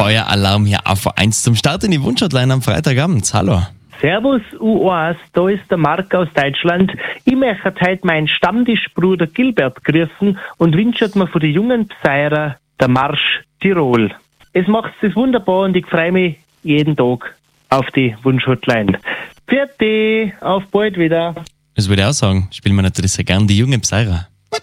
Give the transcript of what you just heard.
Feueralarm hier auf 1 zum Start in die Wunschhotline am Freitagabend. Hallo. Servus U1, da ist der Marc aus Deutschland. Ich möchte heute meinen Stammtischbruder Gilbert grüßen und wünsche mir für die jungen Pseirer der Marsch Tirol. Es macht es wunderbar und ich freue mich jeden Tag auf die Wunschhotline. Fertig, auf bald wieder. Das würde ich auch sagen. Spielen wir natürlich sehr gern die jungen Pseirer.